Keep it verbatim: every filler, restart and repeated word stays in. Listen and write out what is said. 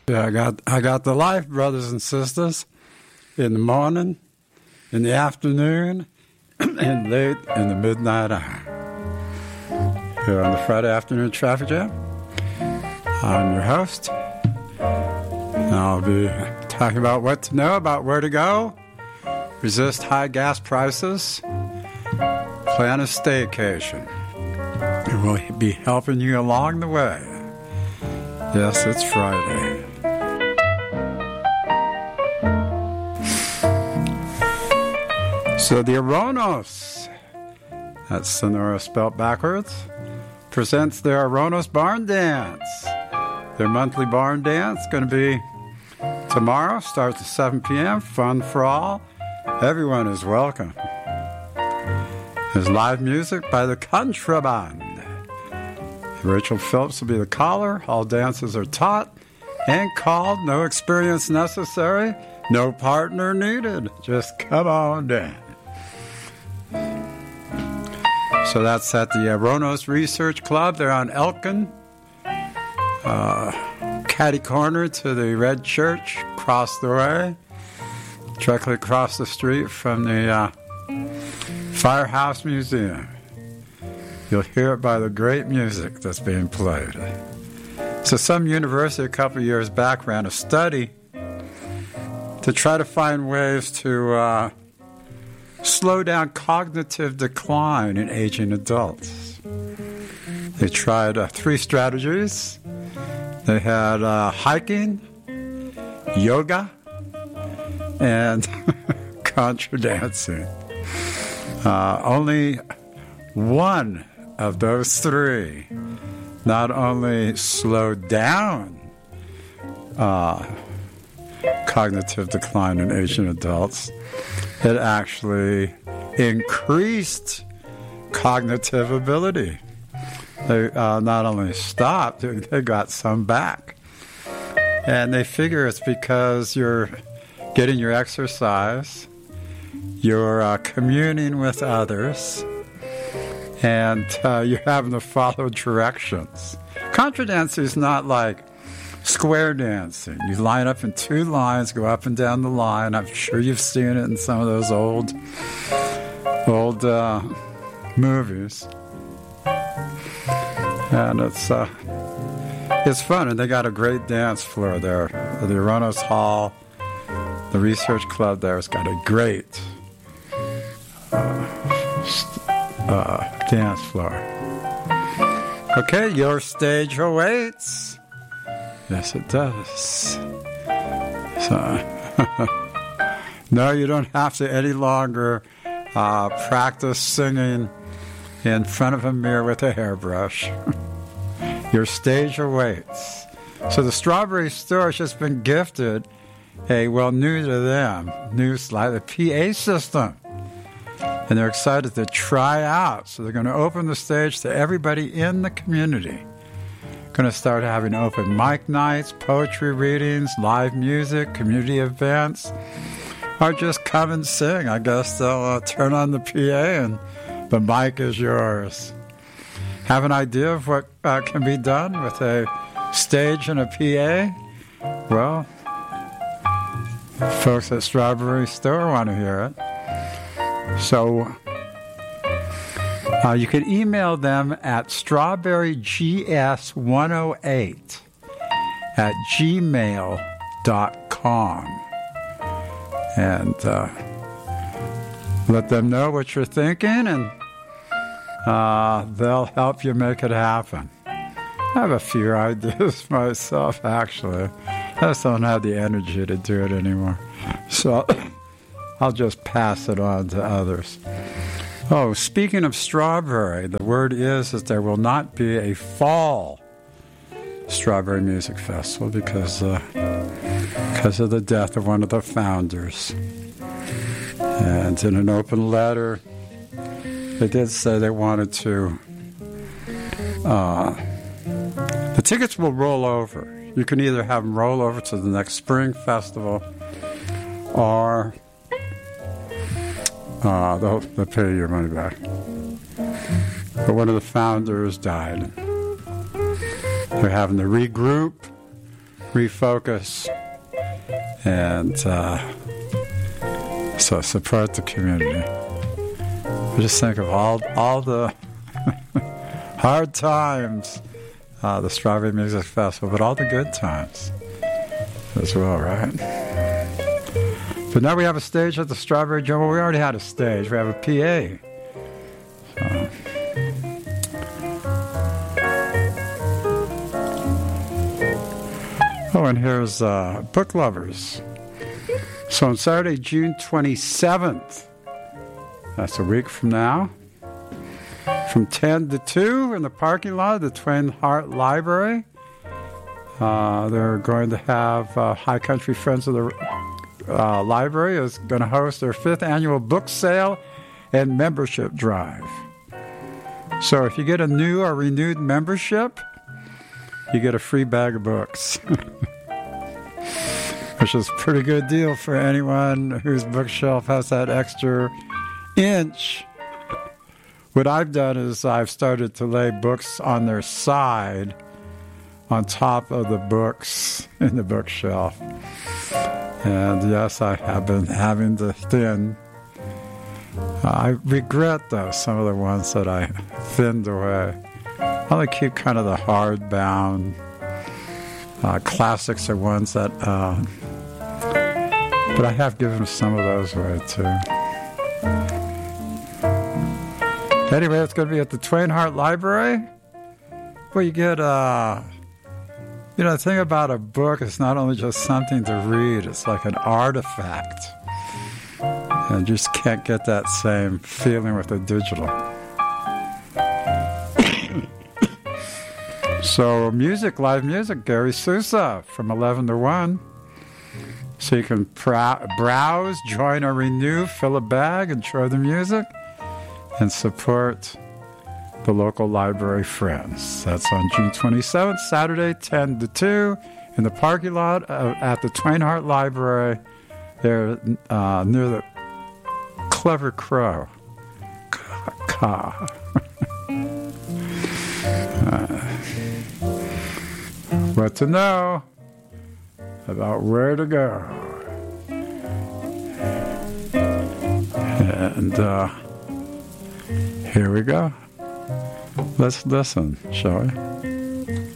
Yeah, I got I got the life, brothers and sisters, in the morning, in the afternoon, and late in the midnight hour. Here on the Friday Afternoon Traffic Jam, I'm your host. I'll be talking about what to know, about where to go, resist high gas prices, plan a staycation. And we'll be helping you along the way. Yes, it's Friday. So the Oronos, that's Sonora spelt backwards, presents their Oronos Barn Dance. Their monthly barn dance going to be tomorrow, starts at seven p.m., fun for all. Everyone is welcome. There's live music by the Contraband. Rachel Phillips will be the caller. All dances are taught and called. No experience necessary. No partner needed. Just come on down. So that's at the Oronos Research Club. They're on Elkin. Uh, catty corner to the Red Church, across the way. Directly across the street from the uh, Firehouse Museum. You'll hear it by the great music that's being played. So some university a couple of years back ran a study to try to find ways to uh, slow down cognitive decline in aging adults. They tried uh, three strategies. They had uh, hiking, yoga, and contra dancing. Uh, only one of those three not only slowed down uh, cognitive decline in Asian adults, it actually increased cognitive ability. They uh, not only stopped, they got some back. And they figure it's because you're getting your exercise, you're uh, communing with others, and uh, you're having to follow directions. Contra dancing is not like square dancing. You line up in two lines, go up and down the line. I'm sure you've seen it in some of those old, old uh, movies. And it's uh, it's fun, and they got a great dance floor there. The Oronos Hall, the Research Club there has got a great uh, st- uh, dance floor. Okay, your stage awaits. Yes, it does. So, no, you don't have to any longer uh, practice singing in front of a mirror with a hairbrush. Your stage awaits. So the Strawberry Store has just been gifted a, well, new to them, new like the P A system. And they're excited to try out. So they're going to open the stage to everybody in the community. Going to start having open mic nights, poetry readings, live music, community events. Or just come and sing. I guess they'll uh, turn on the P A and the mic is yours. Have an idea of what uh, can be done with a stage and a P A? Well, folks at Strawberry Store want to hear it. So uh, you can email them at strawberry g s one oh eight at gmail dot com and uh, let them know what you're thinking, and uh, they'll help you make it happen. I have a few ideas myself, actually. I just don't have the energy to do it anymore. So I'll just pass it on to others. Oh, speaking of strawberry, the word is that there will not be a fall Strawberry Music Festival because, uh, because of the death of one of the founders. And in an open letter, they did say they wanted to... Uh, the tickets will roll over. You can either have them roll over to the next spring festival, or uh, they'll, they'll pay your money back. But one of the founders died. They're having to regroup refocus, and uh, so support the community. I just think of all all the hard times, uh, the Strawberry Music Festival, but all the good times as well, right? But now we have a stage at the Strawberry Jam. Well, we already had a stage. We have a P A. So. Oh, and here's uh, Book Lovers. So on Saturday, June twenty-seventh, that's a week from now, from ten to two in the parking lot of the Twin Heart Library, uh, they're going to have uh, High Country Friends of the uh, Library is going to host their fifth annual book sale and membership drive. So if you get a new or renewed membership, you get a free bag of books, which is a pretty good deal for anyone whose bookshelf has that extra inch. What I've done is I've started to lay books on their side on top of the books in the bookshelf. And yes, I have been having to thin. Uh, I regret, though, some of the ones that I thinned away. I only keep kind of the hardbound uh, classics are ones that, uh, but I have given some of those away too. Anyway, it's going to be at the Twain Hart Library, where you get, uh, you know, the thing about a book is not only just something to read, it's like an artifact. And you just can't get that same feeling with the digital. So music, live music, Gary Sousa from eleven to one. So you can prou- browse, join or renew, fill a bag, enjoy the music, and support the local library friends. That's on June twenty-seventh, Saturday, ten to two, in the parking lot of, at the Twain Hart Library, there uh, near the Clever Crow. Ka. uh, what to know about where to go. And uh, here we go. Let's listen, shall we?